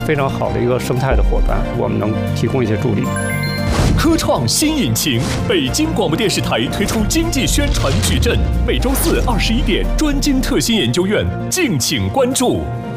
非常好的一个生态的伙伴，我们能提供一些助力。 科创新引擎，北京广播电视台推出经济宣传矩阵，每周四21点，专精特新研究院，敬请关注。